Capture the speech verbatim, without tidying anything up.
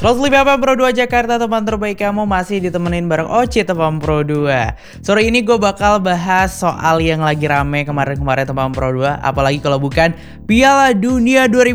Slot Sleep F M Pro dua Jakarta, teman terbaik kamu masih ditemenin bareng Oci teman Pro dua. Sore ini gue bakal bahas soal yang lagi rame kemarin-kemarin teman Pro dua, apalagi kalau bukan Piala Dunia dua ribu